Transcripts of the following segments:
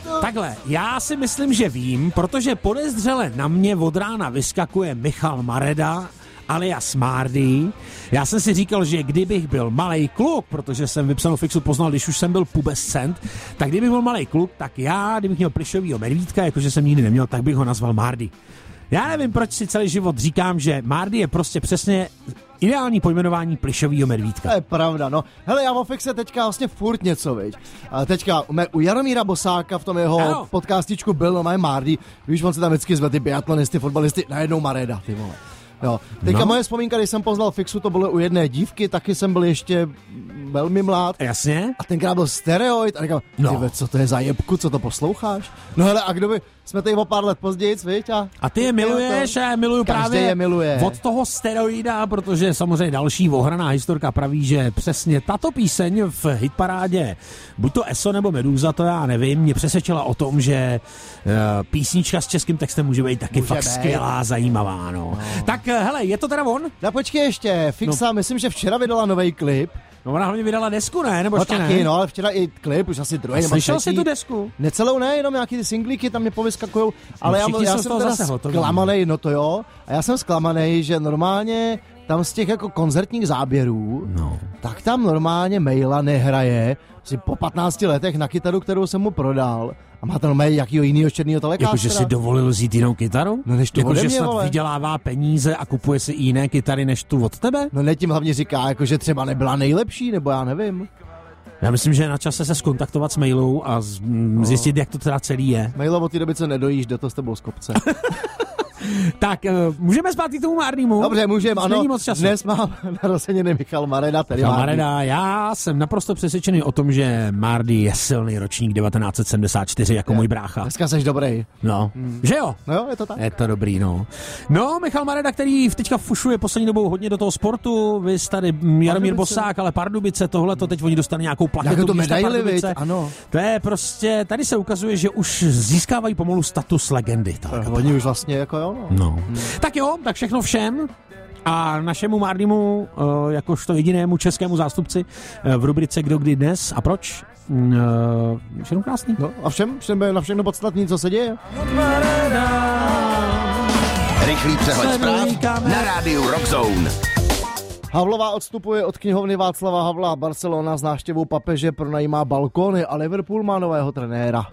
Takhle, já si myslím, že vím, protože podezřele na mě od rána vyskakuje Michal Mareda, alias Mardy. Já jsem si říkal, že kdybych byl malej kluk, protože jsem Vypsanou fixu poznal, když už jsem byl pubescent, tak kdybych byl malej kluk, tak já, kdybych měl plišovýho medvídka, jakože jsem nikdy neměl, tak bych ho nazval Mardy. Já nevím, proč si celý život říkám, že Mardy je prostě přesně ideální pojmenování plišovýho medvídka. To je pravda, no. Hele, já o fixe teďka vlastně furt něco, viď. A teďka u Jaromíra Bosáka v tom jeho podcastičku byl no Mardy. Víš, on se tam vždycky zve ty biatlonisty, fotbalisty, najednou Mareda, ty vole. Jo. Teďka moje vzpomínka, když jsem poznal fixu, to bylo u jedné dívky, taky jsem byl ještě velmi mlád. Jasně. A tenkrát byl Stereoid a říkal, co to je za jebku, co to posloucháš? No hele, a kdo by, jsme tady o pár let později, viď? A ty je miluješ, a já miluju právě je miluje. Od toho Steroida, protože samozřejmě další ohraná historka praví, že přesně tato píseň v hitparádě, buď to ESO nebo Meduza, to já nevím, mě přesvědčila o tom, že písnička s českým textem může být taky fakt skvělá, zajímavá, no. Tak hele, je to teda on? No počkej ještě, Fixa, myslím, že včera vydala nový klip. No ona hlavně vydala desku, ne? Nebo ještě taky, ne? No ale včera i klip, už asi druhý. Slyšel jsi tu desku? Necelou ne, jenom nějaký ty singlíky tam mě povyskakujou, ale já jsem teda zklamanej, no to jo, a já jsem zklamanej, že normálně tam z těch jako koncertních záběrů, tak tam normálně Maila nehraje si po 15 letech na kytaru, kterou jsem mu prodal. A má tam jakýho jinýho černýho telekástera? Jakože si dovolil vzít jinou kytaru? No než tu ode mě, snad vole. Vydělává peníze a kupuje si i jiné kytary než tu od tebe? No ne, tím hlavně říká, jakože třeba nebyla nejlepší, nebo já nevím. Já myslím, že je na čase se skontaktovat s Mailou a zjistit, jak to teda celý je. Mailo od té doby, co nedojíš, jde to s tebou z kopce. Tak, můžeme zpátky k tomu Mardymu? Dobře, můžeme, ano. Není moc času. Dnes mám narozeniny Michal Mareda, tedy Mareda, já jsem naprosto přesvědčený o tom, že Mardy je silný ročník 1974 jako můj brácha. Dneska seš dobrý. No, že jo? No jo, je to tak. Je to dobrý, no. No, Michal Mareda, který teďka fušuje poslední dobou hodně do toho sportu, vy tady Jaromír Bosák, ale Pardubice, tohleto, teď oni dostali nějakou plaketu. To medaili, ano. To je prostě, tady se ukazuje, že už získávají pomalu status legendy. Oni už vlastně jako jo. No. Tak jo, tak všechno všem a našemu Mardymu, jakožto jedinému českému zástupci v rubrice Kdo kdy dnes a proč. Všechno krásný. No a na všechno podstatný, co se děje. Rychlý přehled zpráv na rádiu Rockzone. Havlová odstupuje od knihovny Václava Havla. Barcelona s návštěvou papeže pronajímá balkóny a Liverpool má nového trenéra.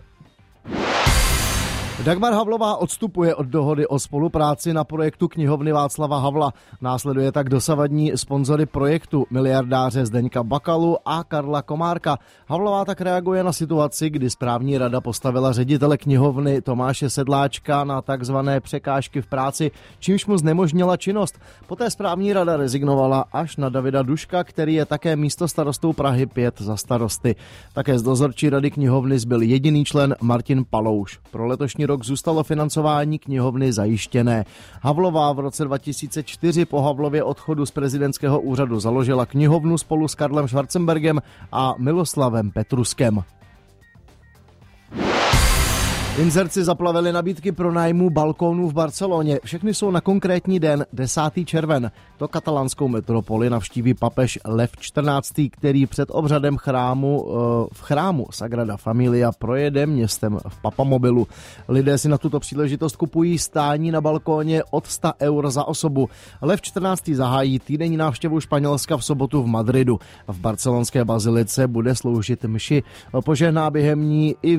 Dagmar Havlová odstupuje od dohody o spolupráci na projektu knihovny Václava Havla. Následuje tak dosavadní sponzory projektu, miliardáře Zdeňka Bakalu a Karla Komárka. Havlová tak reaguje na situaci, kdy správní rada postavila ředitele knihovny Tomáše Sedláčka na takzvané překážky v práci, čímž mu znemožnila činnost. Poté správní rada rezignovala až na Davida Duška, který je také místostarostou Prahy 5 za starosty. Také z dozorčí rady knihovny zbyl jediný člen Martin Palouš. Pro letošní rok zůstalo financování knihovny zajištěné. Havlová v roce 2004 po Havlově odchodu z prezidentského úřadu založila knihovnu spolu s Karlem Schwarzenbergem a Miloslavem Petruskem. Inzerci zaplavili nabídky pronájmu balkónů v Barceloně. Všechny jsou na konkrétní den, 10. červen. To katalánskou metropoli navštíví papež Lev XIV., který před obřadem v chrámu Sagrada Familia projede městem v papamobilu. Lidé si na tuto příležitost kupují stání na balkóně od 100 eur za osobu. Lev XIV. Zahájí týdenní návštěvu Španělska v sobotu v Madridu. V barcelonské bazilice bude sloužit mši. Požehná během ní i